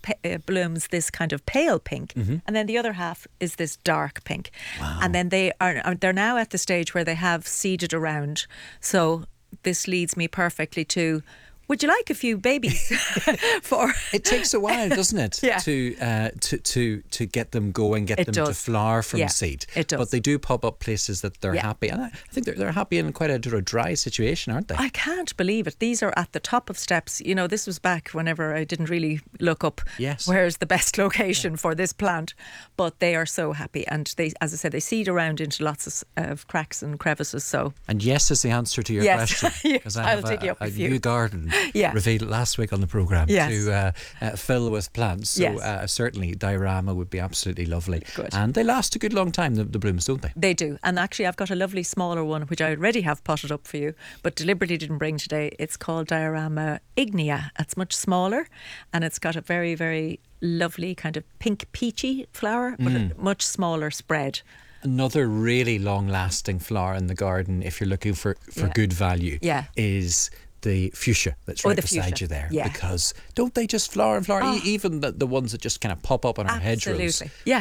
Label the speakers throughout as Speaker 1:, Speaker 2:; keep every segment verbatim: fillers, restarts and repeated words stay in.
Speaker 1: pa- uh, blooms this kind of pale pink, mm-hmm. and then the other half is this dark pink.
Speaker 2: Wow.
Speaker 1: And then they are, are they're now at the stage where they have seeded around. So this leads me perfectly to, would you like a few babies? for
Speaker 2: It takes a while, doesn't it?
Speaker 1: Yeah.
Speaker 2: To uh, to to to get them going, get
Speaker 1: It
Speaker 2: them
Speaker 1: does.
Speaker 2: to flower from
Speaker 1: Yeah,
Speaker 2: seed.
Speaker 1: it does.
Speaker 2: But they do pop up places that they're
Speaker 1: Yeah.
Speaker 2: happy, and I think they're they're happy in quite a sort of dry situation, aren't they?
Speaker 1: I can't believe it. These are at the top of steps. You know, this was back whenever I didn't really look up
Speaker 2: Yes.
Speaker 1: where's the best location yeah. for this plant. But they are so happy. And they, as I said, they seed around into lots of, of cracks and crevices. So
Speaker 2: And yes is the answer to your
Speaker 1: yes.
Speaker 2: question.
Speaker 1: Yes,
Speaker 2: Because I
Speaker 1: I'll
Speaker 2: have
Speaker 1: take you
Speaker 2: a,
Speaker 1: up a
Speaker 2: a
Speaker 1: few.
Speaker 2: new garden
Speaker 1: Yeah.
Speaker 2: revealed last week on the programme
Speaker 1: Yes.
Speaker 2: to uh, uh, fill with plants. So
Speaker 1: Yes.
Speaker 2: uh, certainly diorama would be absolutely lovely.
Speaker 1: Good.
Speaker 2: And they last a good long time, the, the blooms, don't they?
Speaker 1: They do. And actually, I've got a lovely smaller one, which I already have potted up for you, but deliberately didn't bring today. It's called Diorama ignea. It's much smaller, and it's got a very, very lovely kind of pink peachy flower, but
Speaker 2: Mm.
Speaker 1: a much smaller spread.
Speaker 2: Another really long-lasting flower in the garden, if you're looking for, for
Speaker 1: Yeah.
Speaker 2: good value,
Speaker 1: Yeah.
Speaker 2: is the fuchsia that's
Speaker 1: Oh,
Speaker 2: right
Speaker 1: the
Speaker 2: beside
Speaker 1: fuchsia.
Speaker 2: you there.
Speaker 1: Yeah.
Speaker 2: Because don't they just flower and flower?
Speaker 1: Oh.
Speaker 2: E- Even the, the ones that just kind of pop up on our hedgerows.
Speaker 1: Absolutely. Yeah.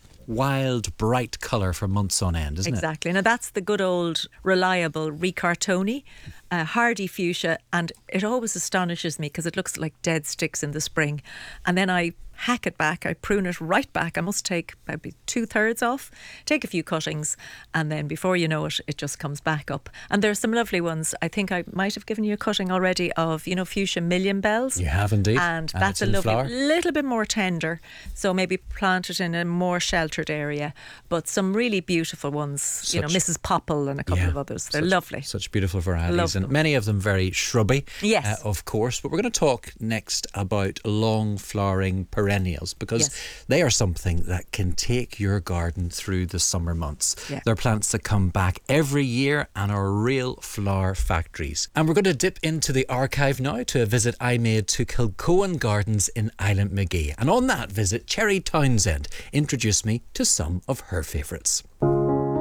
Speaker 2: Wild, bright colour for months on end, isn't
Speaker 1: Exactly. Now that's the good old reliable Ricartoni, uh, hardy fuchsia, and it always astonishes me because it looks like dead sticks in the spring, and then I hack it back, I prune it right back. I must take maybe two thirds off, take a few cuttings, and then before you know it, it just comes back up. And there's some lovely ones. I think I might have given you a cutting already of, you know, fuchsia million bells.
Speaker 2: it? You have indeed.
Speaker 1: And
Speaker 2: And
Speaker 1: that's
Speaker 2: it's
Speaker 1: a
Speaker 2: in
Speaker 1: lovely,
Speaker 2: flower.
Speaker 1: little bit more tender. So maybe plant it in a more sheltered area. But some really beautiful ones, you know,
Speaker 2: Such-
Speaker 1: Missus Popple and a couple
Speaker 2: Yeah,
Speaker 1: of others. They're
Speaker 2: such-
Speaker 1: lovely.
Speaker 2: Such beautiful varieties,
Speaker 1: Love
Speaker 2: and
Speaker 1: them.
Speaker 2: many of them very shrubby,
Speaker 1: Yes.
Speaker 2: uh, of course. But we're going to talk next about long flowering perennials, because
Speaker 1: Yes.
Speaker 2: they are something that can take your garden through the summer months.
Speaker 1: Yeah.
Speaker 2: They're plants that come back every year and are real flower factories. And we're going to dip into the archive now to a visit I made to Kilcohen Gardens in Island Magee. And on that visit, Cherry Townsend introduced me to some of her favourites.